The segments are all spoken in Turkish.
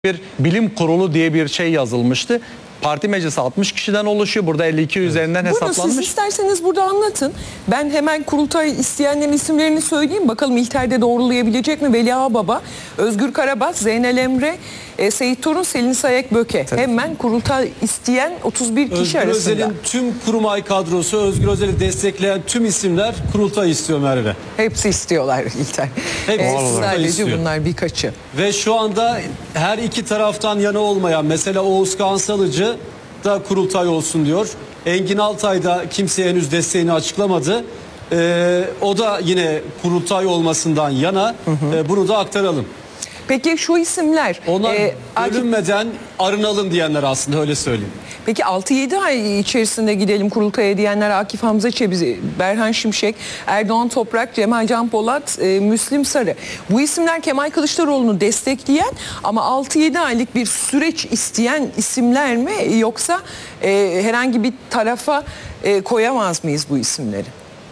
bir bilim kurulu diye bir şey yazılmıştı. Parti meclisi 60 kişiden oluşuyor. Burada 52 üzerinden hesaplanmış. Buyurun, siz isterseniz burada anlatın. Ben hemen kurultay isteyenlerin isimlerini söyleyeyim. Bakalım İlter'de doğrulayabilecek mi? Veli Ağbaba, Özgür Karabas, Zeynel Emre, Seyit Torun, Selin Sayek Böke. Tabii. Hemen kurultay isteyen 31 kişi Özgür arasında. Özel'in tüm kurumay kadrosu, Özgür Özel'i destekleyen tüm isimler kurultay istiyor Merve. Hepsi istiyorlar İlter. Hepsi kurultay Sadece istiyor. bunlar birkaçı. Ve şu anda her iki taraftan yana olmayan, mesela Oğuz Kansalıcı da kurultay olsun diyor. Engin Altay da kimseye henüz desteğini açıklamadı. O da yine kurultay olmasından yana. Bunu da aktaralım. Peki şu isimler... Onlar Akif- bölünmeden arınalım diyenler, aslında öyle söyleyeyim. Peki 6-7 ay içerisinde gidelim kurultaya diyenler Akif Hamza Çebi, Berhan Şimşek, Erdoğan Toprak, Cemal Can Polat, Müslim Sarı. Bu isimler Kemal Kılıçdaroğlu'nu destekleyen ama 6-7 aylık bir süreç isteyen isimler mi, yoksa herhangi bir tarafa koyamaz mıyız bu isimleri?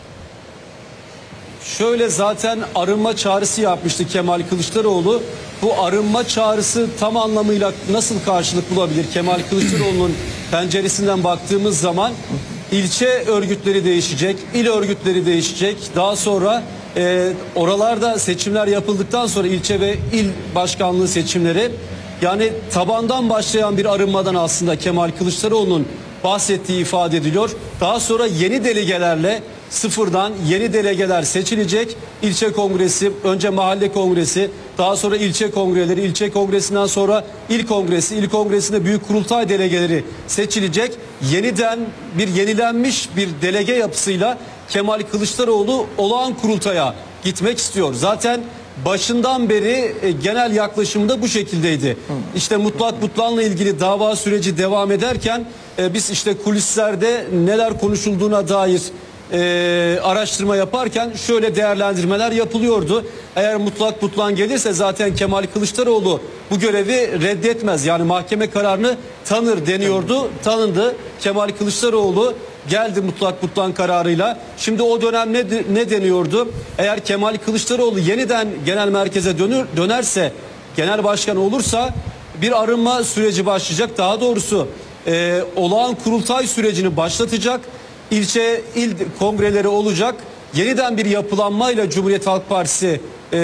Şöyle, zaten arınma çağrısı yapmıştı Kemal Kılıçdaroğlu. Bu arınma çağrısı tam anlamıyla nasıl karşılık bulabilir? Kemal Kılıçdaroğlu'nun penceresinden baktığımız zaman ilçe örgütleri değişecek, il örgütleri değişecek. Daha sonra oralarda seçimler yapıldıktan sonra ilçe ve il başkanlığı seçimleri, yani tabandan başlayan bir arınmadan aslında Kemal Kılıçdaroğlu'nun bahsettiği ifade ediliyor. Daha sonra yeni delegelerle sıfırdan yeni delegeler seçilecek. İlçe kongresi, önce mahalle kongresi, daha sonra ilçe kongreleri, ilçe kongresinden sonra il kongresi, il kongresinde büyük kurultay delegeleri seçilecek. Yeniden bir yenilenmiş bir delege yapısıyla Kemal Kılıçdaroğlu olağan kurultaya gitmek istiyor. Zaten başından beri genel yaklaşımı da bu şekildeydi. İşte mutlak butlanla ilgili dava süreci devam ederken biz işte kulislerde neler konuşulduğuna dair araştırma yaparken şöyle değerlendirmeler yapılıyordu. Eğer mutlak butlan gelirse zaten Kemal Kılıçdaroğlu bu görevi reddetmez. Yani mahkeme kararını tanır deniyordu. Tanındı. Kemal Kılıçdaroğlu geldi mutlak butlan kararıyla. Şimdi o dönem ne deniyordu? Eğer Kemal Kılıçdaroğlu yeniden genel merkeze dönerse, genel başkan olursa bir arınma süreci başlayacak. Daha doğrusu olağan kurultay sürecini başlatacak. İlçe, il kongreleri olacak. Yeniden bir yapılanmayla Cumhuriyet Halk Partisi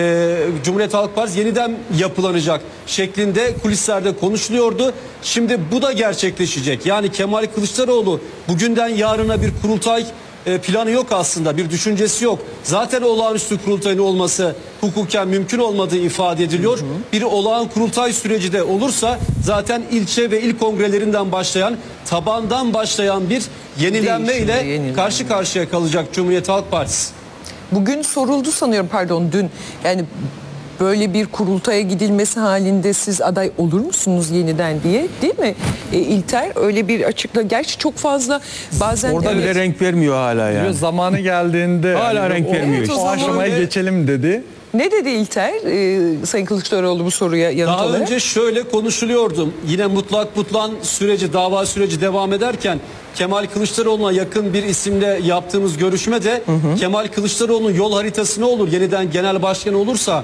yeniden yapılanacak şeklinde kulislerde konuşuluyordu. Şimdi bu da gerçekleşecek. Yani Kemal Kılıçdaroğlu bugünden yarına bir kurultay planı yok aslında, bir düşüncesi yok. Zaten olağanüstü kurultayın olması hukuken mümkün olmadığı ifade ediliyor. Bir olağan kurultay süreci de olursa zaten ilçe ve il kongrelerinden başlayan, tabandan başlayan bir yenilenme ile karşı karşıya kalacak Cumhuriyet Halk Partisi. Bugün soruldu sanıyorum, pardon dün, yani böyle bir kurultaya gidilmesi halinde siz aday olur musunuz yeniden diye, değil mi? İlter öyle bir açıkla, gerçi çok fazla bazen orada bile renk vermiyor hala yani. Zamanı geldiğinde Hala renk vermiyor işte. O aşamaya geçelim dedi. Ne dedi İlter Sayın Kılıçdaroğlu bu soruya yanıt Daha olarak? önce şöyle konuşuluyordu. Yine mutlak butlan süreci, dava süreci devam ederken Kemal Kılıçdaroğlu'na yakın bir isimle yaptığımız görüşmede Kemal Kılıçdaroğlu'nun yol haritası ne olur? Yeniden genel başkan olursa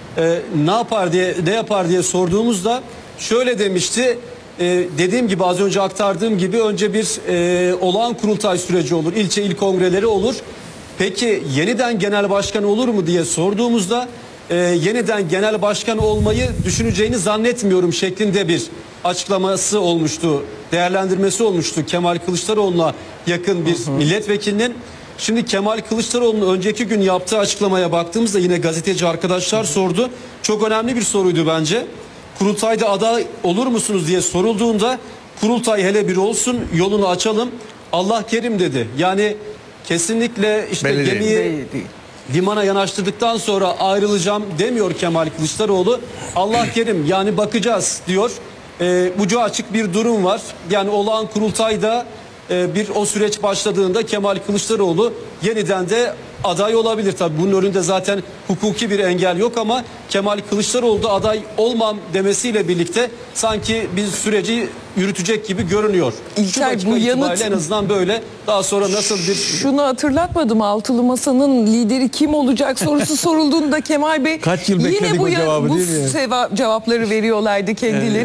ne yapar diye sorduğumuzda şöyle demişti. Dediğim gibi, az önce aktardığım gibi, önce bir olağan kurultay süreci olur. İlçe il kongreleri olur. Peki yeniden genel başkan olur mu diye sorduğumuzda yeniden genel başkan olmayı düşüneceğini zannetmiyorum şeklinde bir açıklaması olmuştu, değerlendirmesi olmuştu Kemal Kılıçdaroğlu'na yakın bir milletvekilinin. Şimdi Kemal Kılıçdaroğlu'nun önceki gün yaptığı açıklamaya baktığımızda yine gazeteci arkadaşlar sordu. Çok önemli bir soruydu bence. Kurultayda aday olur musunuz diye sorulduğunda, kurultay hele bir olsun, yolunu açalım, Allah kerim dedi. Yani kesinlikle işte gemiyi limana yanaştırdıktan sonra ayrılacağım demiyor Kemal Kılıçdaroğlu. Allah kerim, yani bakacağız diyor. Ucu açık bir durum var. Yani olağan kurultayda o süreç başladığında Kemal Kılıçdaroğlu yeniden de aday olabilir. Tabii bunun önünde zaten hukuki bir engel yok ama Kemal Kılıçdaroğlu da aday olmam demesiyle birlikte sanki bir süreci yürütecek gibi görünüyor. İlker, Şu dakika bu yanıt- itibariyle en azından böyle. Daha sonra nasıl bir... Şunu hatırlatmadım, Altılı Masa'nın lideri kim olacak sorusu sorulduğunda Kemal Bey Kaç yıl bekledik yine o cevabı, bu değil mi? cevapları veriyorlardı kendileri.